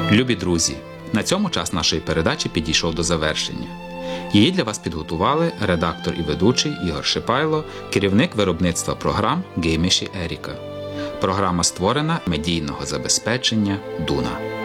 Любі друзі, на цьому час нашої передачі підійшов до завершення. Її для вас підготували редактор і ведучий Ігор Шипайло, керівник виробництва програм Гейміші Еріка. Програма створена медійного забезпечення Дуна.